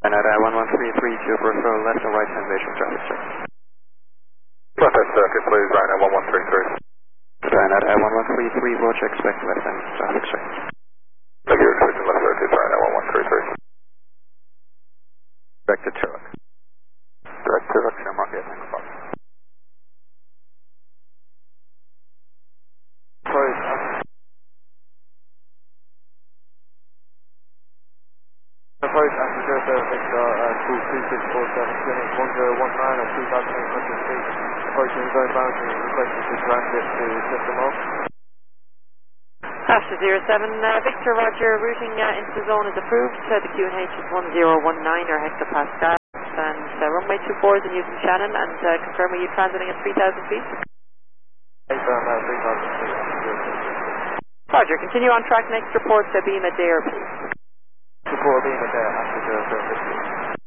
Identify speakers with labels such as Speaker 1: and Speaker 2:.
Speaker 1: Canada 1133 for left and right hand visual traffic check.
Speaker 2: Left hand circuit please, right now 1133.
Speaker 1: Canada 1133, watch expect left hand traffic check.
Speaker 2: Thank you, expecting left circuit, right now 1133.
Speaker 1: Direct to Turok.
Speaker 2: Direct to Turok, Shamrock, yeah, thanks, Fox.
Speaker 3: Approach Africa, Victor, 2647, Clinic 1019 at 2,800 feet. Approaching zone boundary, requesting to transit to system off.
Speaker 4: After 07, Victor Roger, routing into the zone is approved. The QNH is 1019 or hectopascal. And runway 24 is in use in Shannon, and confirm are you transiting at 3,000 feet?
Speaker 3: Confirm 3,000 feet.
Speaker 4: Roger, continue on track, next report to beam at Dare, please.
Speaker 3: Support beam at Dare, Africa,